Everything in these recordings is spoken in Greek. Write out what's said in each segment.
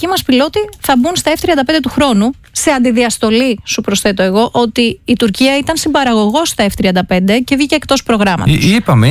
δικοί μας πιλότοι θα μπουν στα F-35 του χρόνου. Σε αντιδιαστολή, σου προσθέτω εγώ, ότι η Τουρκία ήταν συμπαραγωγός στα F-35 και βγήκε εκτός προγράμματος. Είπαμε,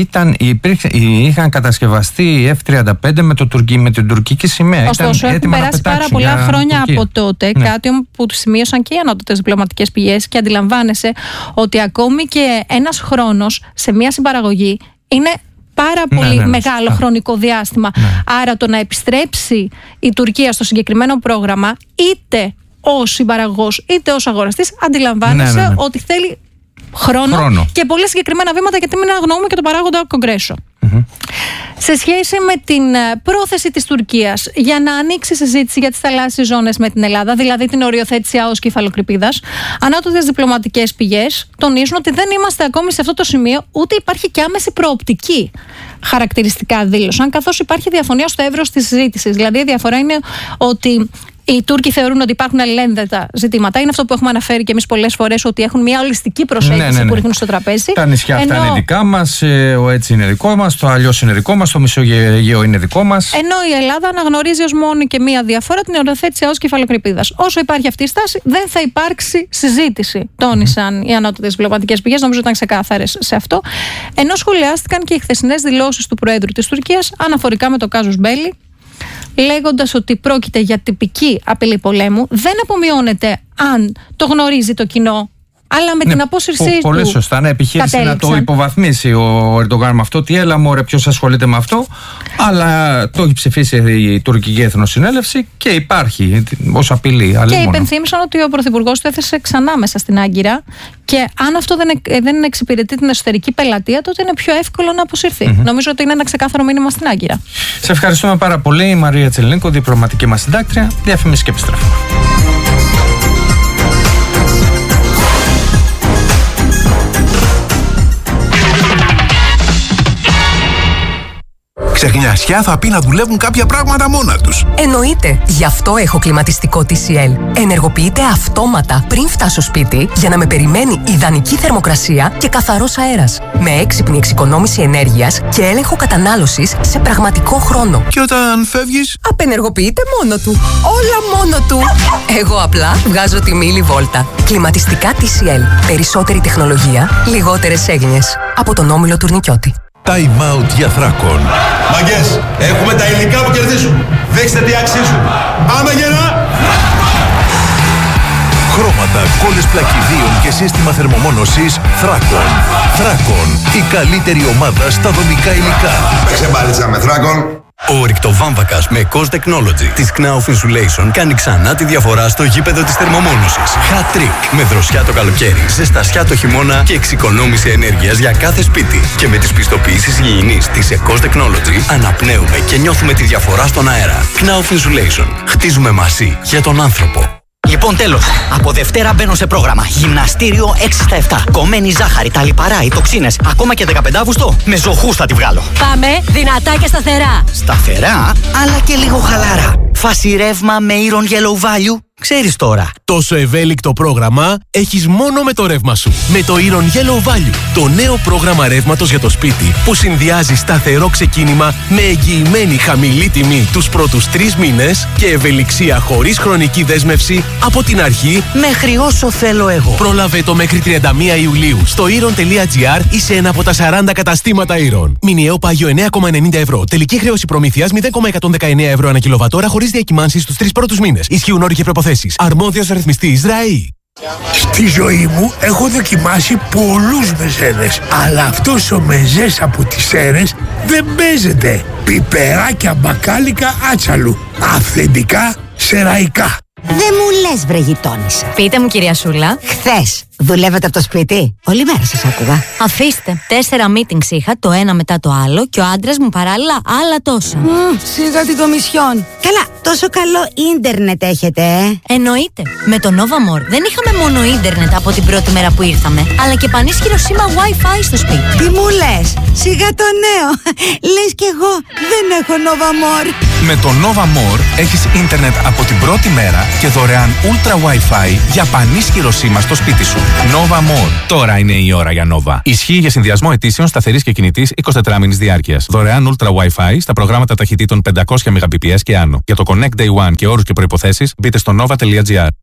είχαν κατασκευαστεί F-35 με την τουρκική σημαία. Ωστόσο, έχουν περάσει πάρα πολλά χρόνια από τότε, κάτι που σημείωσαν και οι ανώτατες διπλωματικές πηγές, και αντιλαμβάνεσαι ότι ακόμη και ένας χρόνος σε μια συμπαραγωγή είναι πάρα πολύ μεγάλο χρονικό διάστημα. Άρα το να επιστρέψει η Τουρκία στο συγκεκριμένο πρόγραμμα, είτε ως συμπαραγωγός είτε ως αγοραστής, αντιλαμβάνεσαι ότι θέλει χρόνο και πολύ συγκεκριμένα βήματα, γιατί μην αγνοούμε και το παράγοντα Κογκρέσο. Σε σχέση με την πρόθεση της Τουρκίας για να ανοίξει συζήτηση για τις θαλάσσιες ζώνες με την Ελλάδα, δηλαδή την οριοθέτηση ΑΟΣ Κεφαλοκρηπίδας, ανώτατες διπλωματικές πηγές τονίζουν ότι δεν είμαστε ακόμη σε αυτό το σημείο, ούτε υπάρχει και άμεση προοπτική. Χαρακτηριστικά δήλωσαν, καθώς υπάρχει διαφωνία στο εύρος της συζήτησης. Δηλαδή η διαφορά είναι ότι οι Τούρκοι θεωρούν ότι υπάρχουν αλληλένδετα ζητήματα. Είναι αυτό που έχουμε αναφέρει και εμείς πολλές φορές, ότι έχουν μια ολιστική προσέγγιση που ρίχνουν στο τραπέζι. Τα νησιά αυτά είναι δικά μας, ο έτσι είναι δικό μας, το αλλιώς είναι δικό μας, το Μεσογείο είναι δικό μας. Ενώ η Ελλάδα αναγνωρίζει ως μόνη και μία διαφορά την οριοθέτηση ΑΟΣ Κεφαλοκρηπίδας. Όσο υπάρχει αυτή η στάση, δεν θα υπάρξει συζήτηση, τόνισαν οι ανώτατες διπλωματικές πηγές. Νομίζω ήταν ξεκάθαρες σε αυτό. Ενώ σχολιάστηκαν και οι χθεσινές δηλώσεις του Προέδρου της Τουρκίας αναφορικά με το κάζους Μπέλι, λέγοντας ότι πρόκειται για τυπική απειλή πολέμου. Δεν απομειώνεται αν το γνωρίζει το κοινό, αλλά με την απόσυρσή του. Πολύ σωστά. Ναι, επιχείρησε να το υποβαθμίσει ο Ερντογάν με αυτό. Τι έλα, μωρέ, ποιος ασχολείται με αυτό. Αλλά το έχει ψηφίσει η τουρκική Εθνοσυνέλευση και υπάρχει ως απειλή. Και υπενθύμισαν ότι ο Πρωθυπουργός του έθεσε ξανά μέσα στην Άγκυρα. Και αν αυτό δεν εξυπηρετεί την εσωτερική πελατεία, τότε είναι πιο εύκολο να αποσυρθεί. Νομίζω ότι είναι ένα ξεκάθαρο μήνυμα στην Άγκυρα. Σε ευχαριστούμε πάρα πολύ, η Μαρία Τσελνίκο, διπλωματική μας συντάκτρια. Διαφήμιση και επιστρέφουμε. Ξεχνιασιά θα πει να δουλεύουν κάποια πράγματα μόνα τους. Εννοείται. Γι' αυτό έχω κλιματιστικό TCL. Ενεργοποιείται αυτόματα πριν φτάσω σπίτι για να με περιμένει ιδανική θερμοκρασία και καθαρός αέρας. Με έξυπνη εξοικονόμηση ενέργειας και έλεγχο κατανάλωσης σε πραγματικό χρόνο. Και όταν φεύγεις, απενεργοποιείται μόνο του. Όλα μόνο του. Εγώ απλά βγάζω τη μίλη βόλτα. Κλιματιστικά TCL. Περισσότερη τεχνολογία, λιγότερες έγνοιες. Από τον Όμιλο Τουρνικιώτη. Time out για Θράκον. Μαγκές, έχουμε τα υλικά που κερδίζουν. Δείξτε τι αξίζουν. Πάμε γερά! Χρώματα, κόλλες πλακιδίων και σύστημα θερμομόνωσης Θράκον. Θράκον, η καλύτερη ομάδα στα δομικά υλικά. Παίξε μπάλιτσα με Θράκον. Ο ρηκτοβάμβακας με COS Technology της Knauf Insulation κάνει ξανά τη διαφορά στο γήπεδο της θερμομόνωσης. Hat trick με δροσιά το καλοκαίρι, ζεστασιά το χειμώνα και εξοικονόμηση ενέργειας για κάθε σπίτι. Και με τις πιστοποιήσεις υγιεινής της COS Technology αναπνέουμε και νιώθουμε τη διαφορά στον αέρα. Knauf Insulation. Χτίζουμε μαζί για τον άνθρωπο. Λοιπόν, τέλος. Από Δευτέρα μπαίνω σε πρόγραμμα. Γυμναστήριο 6 στα 7. Κομμένη ζάχαρη, τα λιπαρά, οι τοξίνες. Ακόμα και 15 Αύγουστο. Με ζωχούς θα τη βγάλω. Πάμε δυνατά και σταθερά. Σταθερά, αλλά και λίγο χαλαρά. Φάση ρεύμα με Iron Yellow Value. Ξέρεις τώρα. Τόσο ευέλικτο πρόγραμμα έχεις μόνο με το ρεύμα σου. Με το Iron Yellow Value. Το νέο πρόγραμμα ρεύματος για το σπίτι που συνδυάζει σταθερό ξεκίνημα με εγγυημένη χαμηλή τιμή τους πρώτους 3 μήνες και ευελιξία χωρίς χρονική δέσμευση από την αρχή μέχρι όσο θέλω εγώ. Πρόλαβε το μέχρι 31 Ιουλίου στο iron.gr ή σε ένα από τα 40 καταστήματα Iron. Μηνιαίο πάγιο 9,90 ευρώ. Τελική χρέωση προμήθειας 0,119 ευρώ ανά κιλοβατόρα χωρίς διακυμάνσεις στους 3 πρώτους μήνες. Ισχύουν όροι και προποθέσεις. Αρμόδιος ρυθμιστής ΡΑΗ. Στη ζωή μου έχω δοκιμάσει πολλούς μεζέδες, αλλά αυτός ο μεζές από τις Σέρρες δεν παίζεται. Πιπεράκια μπακάλικα άτσαλου. Αυθεντικά σεραϊκά. Δεν μου λες, βρε γειτόνισσα. Πείτε μου, κυρία Σούλα. Χθες δουλεύετε από το σπίτι? Όλη μέρα σας άκουγα. Αφήστε. 4 meetings είχα, το ένα μετά το άλλο, και ο άντρας μου παράλληλα άλλα τόσα. Σιγά την κομισιόν. Καλά, τόσο καλό ίντερνετ έχετε, Εννοείται. Με το Nova More δεν είχαμε μόνο ίντερνετ από την πρώτη μέρα που ήρθαμε, αλλά και πανίσχυρο σήμα Wi-Fi στο σπίτι. Τι μου λες? Σιγά το νέο. Λες κι εγώ δεν έχω Nova More. Με το Nova More έχεις ίντερνετ από την πρώτη μέρα και δωρεάν Ultra Wi-Fi για πανίσχυρο σήμα στο σπίτι σου. Nova More. Τώρα είναι η ώρα για Nova. Ισχύει για συνδυασμό αιτήσεων σταθερής και κινητής 24 μήνης διάρκειας. Δωρεάν Ultra Wi-Fi στα προγράμματα ταχυτήτων 500 Mbps και άνω. Για το Connect Day One και όρους και προϋποθέσεις μπείτε στο nova.gr.